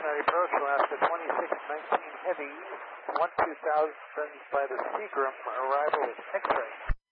stationary approach, Alaska 2619 Heavy, 12,000 by the Seagram, arrival is X-ray.